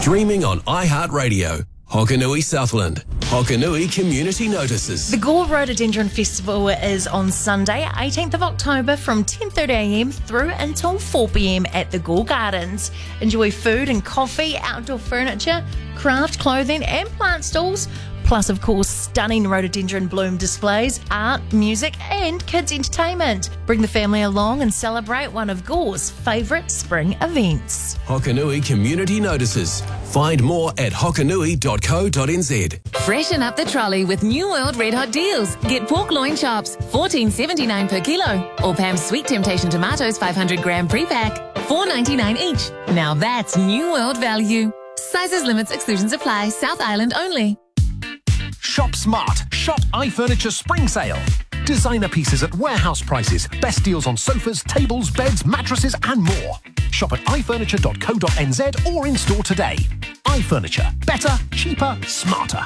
Streaming on iHeartRadio. Hokanui Southland. Hokanui Community Notices. The Gore Rhododendron Festival is on Sunday, 18th of October from 10:30am through until 4pm at the Gore Gardens. Enjoy food and coffee, outdoor furniture, craft clothing and plant stalls, plus of course stunning rhododendron bloom displays, art, music and kids entertainment. Bring the family along and celebrate one of Gore's favourite spring events. Hokanui Community Notices. Find more at hokanui.co.nz. Freshen up the trolley with New World Red Hot deals. Get pork loin chops, $14.79 per kilo. Or Pam's Sweet Temptation tomatoes, 500 gram pre-pack, $4.99 each. Now that's New World value. Sizes, limits, exclusions apply. South Island only. Shop smart. Shop iFurniture Spring Sale. Designer pieces at warehouse prices. Best deals on sofas, tables, beds, mattresses and more. Shop at ifurniture.co.nz or in store today. iFurniture. Better, cheaper, smarter.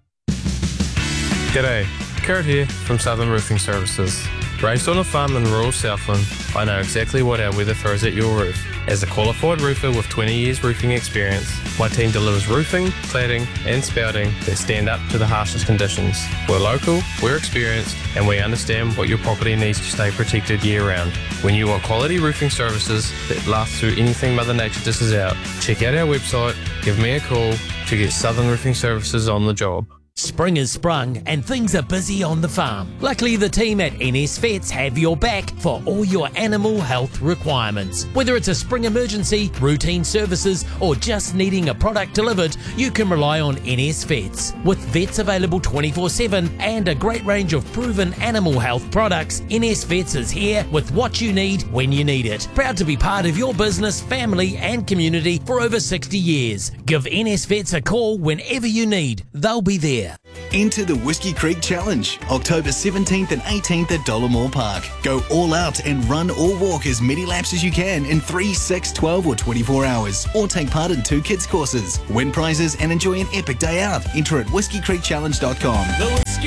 G'day, Kurt here from Southern Roofing Services. Raised on a farm in rural Southland, I know exactly what our weather throws at your roof. As a qualified roofer with 20 years roofing experience, my team delivers roofing, cladding and spouting that stand up to the harshest conditions. We're local, we're experienced and we understand what your property needs to stay protected year round. When you want quality roofing services that last through anything Mother Nature dishes out, check out our website, give me a call to get Southern Roofing Services on the job. Spring has sprung and things are busy on the farm. Luckily, the team at NS Vets have your back for all your animal health requirements. Whether it's a spring emergency, routine services, or just needing a product delivered, you can rely on NS Vets. With vets available 24/7 and a great range of proven animal health products, NS Vets is here with what you need when you need it. Proud to be part of your business, family, and community for over 60 years. Give NS Vets a call whenever you need. They'll be there. Enter the Whiskey Creek Challenge, October 17th and 18th at Dollamore Park. Go all out and run or walk as many laps as you can in 3, 6, 12 or 24 hours, or take part in 2 kids courses. Win prizes and enjoy an epic day out. Enter at whiskycreekchallenge.com. The Whiskey